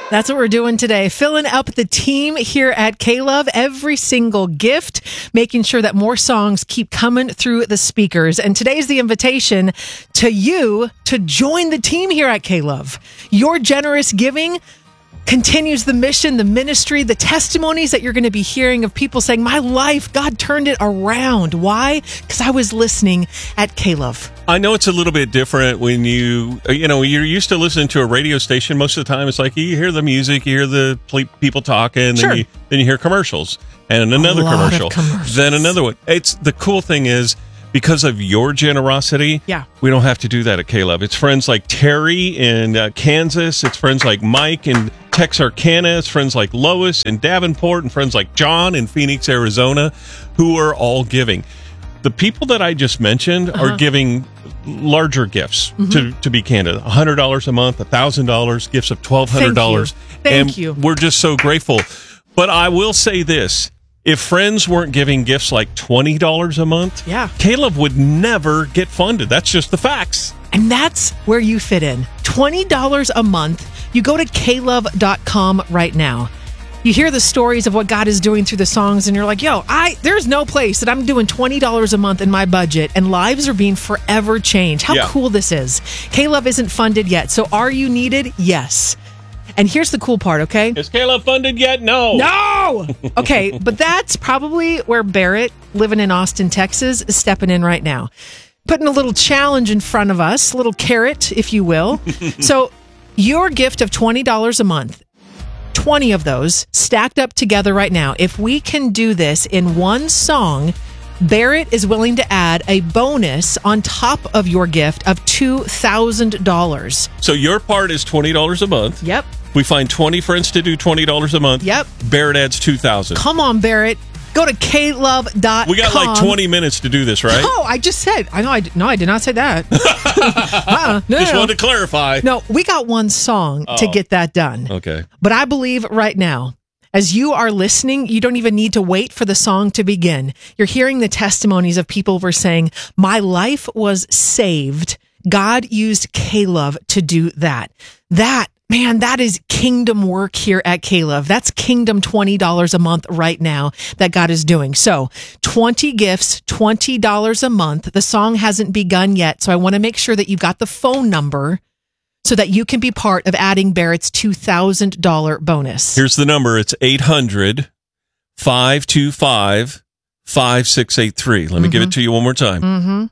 That's what we're doing today. Filling up the team here at K-Love. Every single gift, making sure that more songs keep coming through the speakers. And today's the invitation to you to join the team here at K-Love. Your generous giving continues the mission, the ministry, the testimonies that you're going to be hearing of people saying, my life, God turned it around. Why? Because I was listening at K-Love. I know it's a little bit different when you're used to listening to a radio station. Most of the time, it's like you hear the music, you hear the people talking, Sure. then you hear commercials and another commercial, then another one. It's the cool thing is, because of your generosity, we don't have to do that at K-Love. It's friends like Terry in Kansas. It's friends like Mike in Texarkana. It's friends like Lois in Davenport and friends like John in Phoenix, Arizona, who are all giving. The people that I just mentioned are giving larger gifts, to be candid. $100 a month, $1,000, gifts of $1,200. Thank you. We're just so grateful. But I will say this. If friends weren't giving gifts like $20 a month, K-Love would never get funded. That's just the facts. And that's where you fit in. $20 a month. You go to klove.com right now. You hear the stories of what God is doing through the songs, and you're like, there's no place that I'm doing $20 a month in my budget, and lives are being forever changed. How cool this is. K-Love isn't funded yet. So are you needed? Yes. And here's the cool part, okay? Is K-Love funded yet? No. No! Okay, but that's probably where Barrett, living in Austin, Texas, is stepping in right now. Putting a little challenge in front of us, a little carrot, if you will. So your gift of $20 a month, 20 of those stacked up together right now. If we can do this in one song, Barrett is willing to add a bonus on top of your gift of $2,000. So your part is $20 a month. Yep. We find 20 friends to do $20 a month. Yep. Barrett adds $2,000. Come on, Barrett. Go to klove.com. We got like 20 minutes to do this, right? Oh, I just said. I did not say that. Just wanted to clarify. No, we got one song to get that done. Okay. But I believe right now, as you are listening, you don't even need to wait for the song to begin. You're hearing the testimonies of people who are saying, my life was saved. God used K-Love to do that. That is kingdom work here at K-Love. That's kingdom $20 a month right now that God is doing. So 20 gifts, $20 a month. The song hasn't begun yet. So I want to make sure that you've got the phone number so that you can be part of adding Barrett's $2,000 bonus. Here's the number. It's 800-525-5683. Let me give it to you one more time.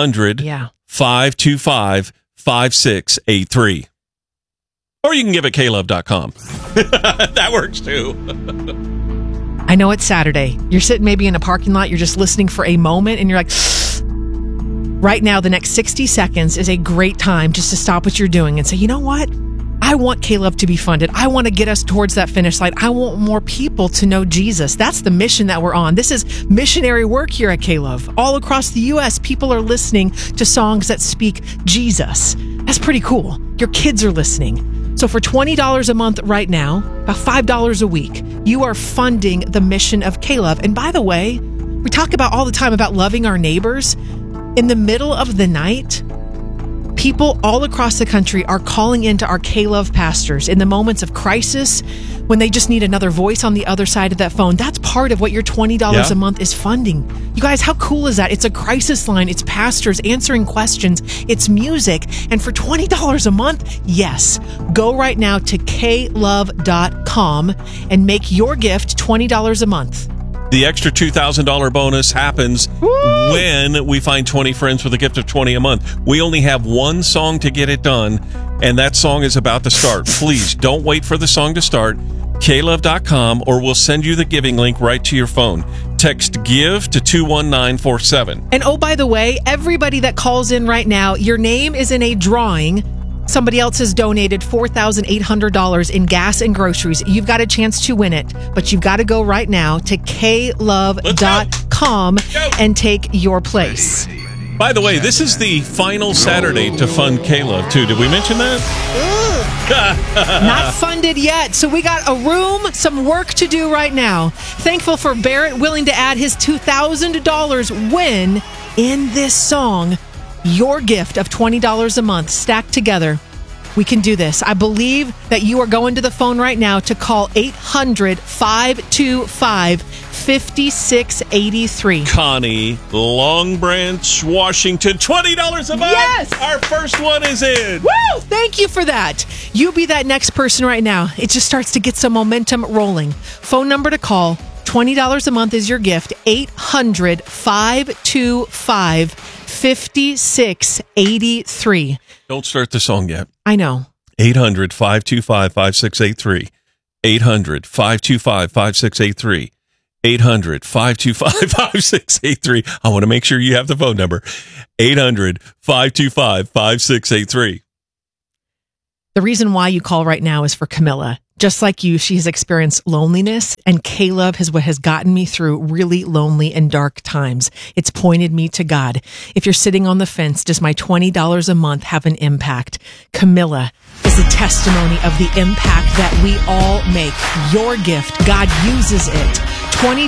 800-525-5683. Or you can give it klove.com. That works too. I know it's Saturday. You're sitting maybe in a parking lot. You're just listening for a moment and you're like, right now, the next 60 seconds is a great time just to stop what you're doing and say, you know what? I want K-Love to be funded. I want to get us towards that finish line. I want more people to know Jesus. That's the mission that we're on. This is missionary work here at K-Love. All across the U.S., people are listening to songs that speak Jesus. That's pretty cool. Your kids are listening. So for $20 a month right now, about $5 a week, you are funding the mission of K-Love. And by the way, we talk about all the time about loving our neighbors. In the middle of the night, people all across the country are calling into our K-Love pastors in the moments of crisis when they just need another voice on the other side of that phone. That's part of what your $20 a month is funding. You guys, how cool is that? It's a crisis line. It's pastors answering questions. It's music. And for $20 a month, yes, go right now to klove.com and make your gift $20 a month. The extra $2,000 bonus happens when we find 20 friends with a gift of 20 a month. We only have one song to get it done, and that song is about to start. Please don't wait for the song to start. klove.com, or we'll send you the giving link right to your phone. Text GIVE to 21947. And oh, by the way, everybody that calls in right now, your name is in a drawing. Somebody else has donated $4,800 in gas and groceries. You've got a chance to win it, but you've got to go right now to klove.com and take your place. By the way, this is the final Saturday to fund K-Love, too. Did we mention that? Not funded yet. So we got a room, some work to do right now. Thankful for Barrett willing to add his $2,000 when in this song, your gift of $20 a month stacked together We can do this. I believe that you are going to the phone right now to call 800-525-5683. Connie, Long Branch, Washington, $20 a month. Yes! Our first one is in. Woo! Thank you for that. You be that next person right now. It just starts to get some momentum rolling. Phone number to call, $20 a month is your gift, 800-525-5683. Don't start the song yet. I know. 800-525-5683. 800-525-5683. 800-525-5683. I want to make sure you have the phone number. 800-525-5683. The reason why you call right now is for Camilla. Just like you, she has experienced loneliness, and Caleb is what has gotten me through really lonely and dark times. It's pointed me to God. If you're sitting on the fence, does my $20 a month have an impact? Camilla is a testimony of the impact that we all make. Your gift, God uses it. $20